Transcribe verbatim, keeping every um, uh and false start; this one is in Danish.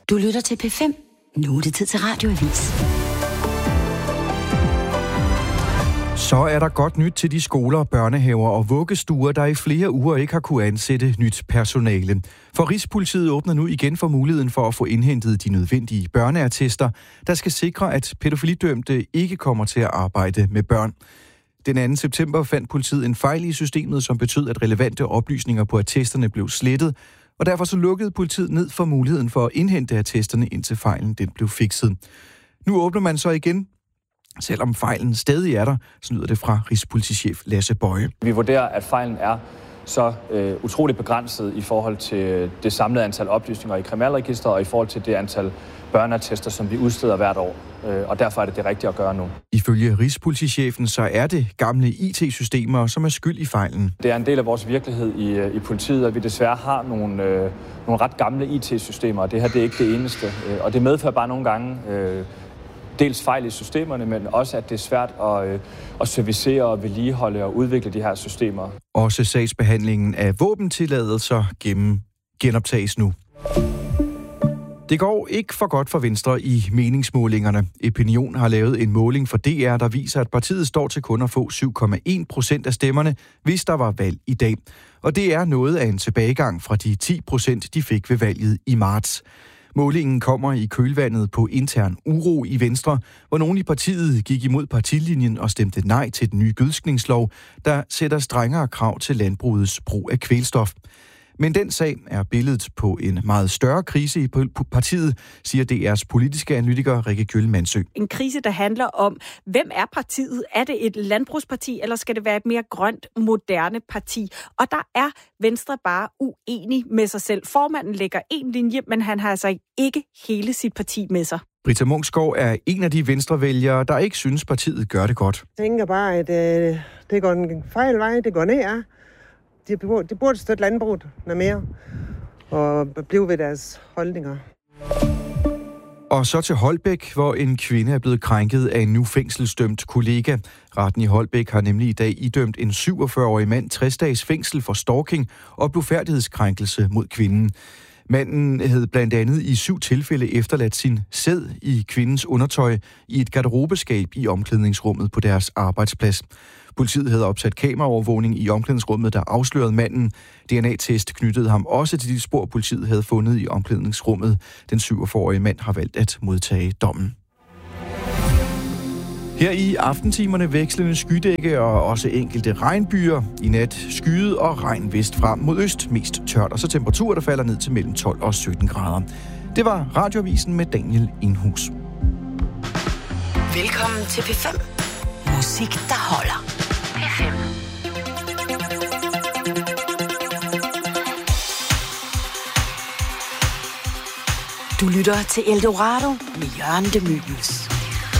Du lytter til P fem. Nu er det tid til Radioavis. Så er der godt nyt til de skoler, børnehaver og vuggestuer, der i flere uger ikke har kunne ansætte nyt personale. For Rigspolitiet åbner nu igen for muligheden for at få indhentet de nødvendige børneattester, der skal sikre, at pædofilidømte ikke kommer til at arbejde med børn. Den anden september fandt politiet en fejl i systemet, som betød, at relevante oplysninger på attesterne blev slettet, og derfor så lukkede politiet ned for muligheden for at indhente attesterne, indtil fejlen den blev fikset. Nu åbner man så igen, selvom fejlen stadig er der, så lyder det fra Rigspolitichef Lasse Boje. Vi vurderer, at fejlen er så øh, utroligt begrænset i forhold til det samlede antal oplysninger i kriminalregisteret og i forhold til det antal børneattester, som vi udsteder hvert år. Øh, og derfor er det det rigtige at gøre nu. Ifølge Rigspolitichefen så er det gamle I T-systemer, som er skyld i fejlen. Det er en del af vores virkelighed i, i politiet, at vi desværre har nogle, øh, nogle ret gamle I T-systemer, og det her det er ikke det eneste. Øh, og det medfører bare nogle gange Øh, dels fejl i systemerne, men også, at det er svært at, øh, at servicere og vedligeholde og udvikle de her systemer. Også sagsbehandlingen af våbentilladelser gennem genoptages nu. Det går ikke for godt for Venstre i meningsmålingerne. Opinion har lavet en måling for D R, der viser, at partiet står til kun at få syv komma en procent af stemmerne, hvis der var valg i dag. Og det er noget af en tilbagegang fra de ti procent, de fik ved valget i marts. Målingen kommer i kølvandet på intern uro i Venstre, hvor nogen i partiet gik imod partilinjen og stemte nej til den nye gødskningslov, der sætter strengere krav til landbrugets brug af kvælstof. Men den sag er billedet på en meget større krise i partiet, siger D R's politiske analytiker Rikke Kjøll Mansø. En krise, der handler om, hvem er partiet? Er det et landbrugsparti, eller skal det være et mere grønt, moderne parti? Og der er Venstre bare uenig med sig selv. Formanden lægger en linje, men han har altså ikke hele sit parti med sig. Britta Munksgaard er en af de venstrevælgere, der ikke synes, partiet gør det godt. Jeg tænker bare, at øh, det går en fejl vej, det går ned. De burde, de burde støtte landbruget noget mere og blive ved deres holdninger. Og så til Holbæk, hvor en kvinde er blevet krænket af en nu fængselsdømt kollega. Retten i Holbæk har nemlig i dag idømt en syvogfyrre-årig mand tres dages fængsel for stalking og blufærdighedskrænkelse mod kvinden. Manden havde blandt andet i syv tilfælde efterladt sin sæd i kvindens undertøj i et garderobeskab i omklædningsrummet på deres arbejdsplads. Politiet havde opsat kameraovervågning i omklædningsrummet, der afslørede manden. D N A-test knyttede ham også til de spor, politiet havde fundet i omklædningsrummet. Den syvogfyrre-årige mand har valgt at modtage dommen. Her i aftentimerne vekslende skydække og også enkelte regnbyer. I nat skyde og regn vestfra mod øst, mest tørt, og så temperaturer, der falder ned til mellem tolv og sytten grader. Det var Radioavisen med Daniel Indhus. Velkommen til P fem. Musik, der holder. P fem. Du lytter til Eldorado med Jørgen de Mylius.